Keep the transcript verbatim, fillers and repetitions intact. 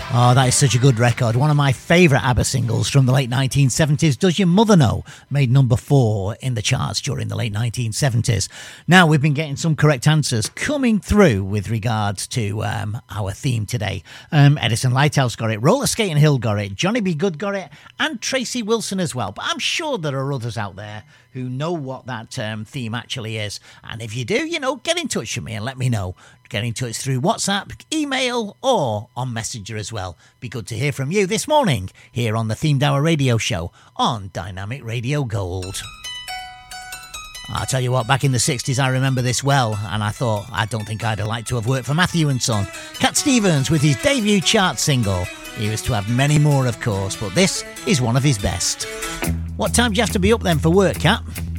Oh, that is such a good record. One of my favourite ABBA singles from the late nineteen seventies, Does Your Mother Know? Made number four in the charts during the late nineteen seventies. Now, we've been getting some correct answers coming through with regards to um, our theme today. Um, Edison Lighthouse got it, Roller Skating Hill got it, Johnny B. Good got it, and Tracy Wilson as well. But I'm sure there are others out there who know what that um, theme actually is. And if you do, you know, get in touch with me and let me know. Get in touch through WhatsApp, email, or on Messenger as well. Be good to hear from you this morning here on the Themed Hour Radio Show on Dynamic Radio Gold. I'll tell you what, back in the sixties I remember this well, and I thought, I don't think I'd have liked to have worked for Matthew and Son. Cat Stevens with his debut chart single. He was to have many more, of course, but this is one of his best. What time do you have to be up then for work, Cat?